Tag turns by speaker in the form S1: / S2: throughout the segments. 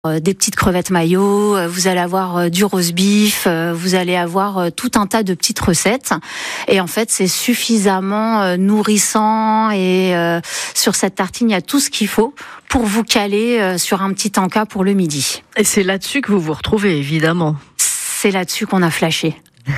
S1: des petites crevettes mayo, vous allez avoir du roast beef, vous allez avoir tout un tas de petites recettes. Et en fait, c'est suffisamment nourrissant et sur cette tartine, il y a tout ce qu'il faut pour vous caler sur un petit encas pour le midi.
S2: Et c'est là-dessus que vous vous retrouvez, évidemment.
S1: C'est là-dessus qu'on a flashé.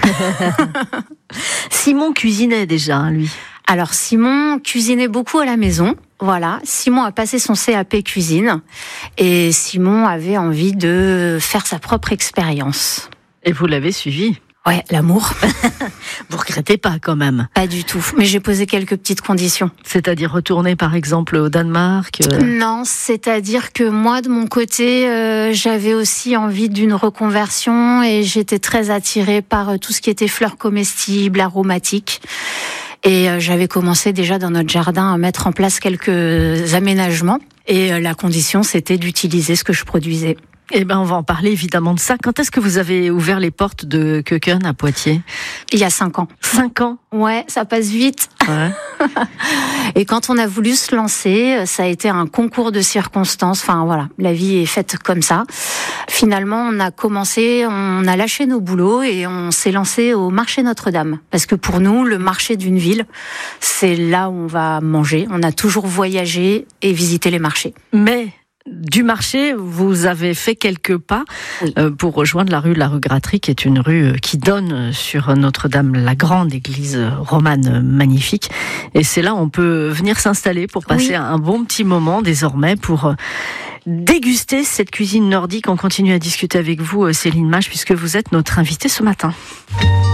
S2: Simon cuisinait déjà, lui.
S1: Alors Simon cuisinait beaucoup à la maison. Voilà, Simon a passé son CAP cuisine et Simon avait envie de faire sa propre expérience.
S2: Et vous l'avez suivi?
S1: Ouais, l'amour.
S2: Vous regrettez pas quand même?
S1: Pas du tout, mais j'ai posé quelques petites conditions.
S2: C'est-à-dire retourner par exemple au Danemark?
S1: Non, c'est-à-dire que moi de mon côté, j'avais aussi envie d'une reconversion et j'étais très attirée par tout ce qui était fleurs comestibles, aromatiques. Et j'avais commencé déjà dans notre jardin à mettre en place quelques aménagements. Et la condition, c'était d'utiliser ce que je produisais.
S2: Eh ben, on va en parler évidemment de ça. Quand est-ce que vous avez ouvert les portes de Köken à Poitiers?
S1: Il y a 5 ans.
S2: 5 ans?
S1: Ouais, ça passe vite.
S2: Ouais.
S1: Et quand on a voulu se lancer, ça a été un concours de circonstances. Enfin voilà, la vie est faite comme ça. Finalement, on a lâché nos boulots et on s'est lancé au marché Notre-Dame. Parce que pour nous, le marché d'une ville, c'est là où on va manger. On a toujours voyagé et visité les marchés.
S2: Mais du marché, vous avez fait quelques pas
S1: oui.
S2: Pour rejoindre la rue de la Rugraterie, qui est une rue qui donne sur Notre-Dame, la grande église romane magnifique. Et c'est là où on peut venir s'installer pour passer oui. un bon petit moment désormais pour déguster cette cuisine nordique. On continue à discuter avec vous, Céline Mage, puisque vous êtes notre invitée ce matin.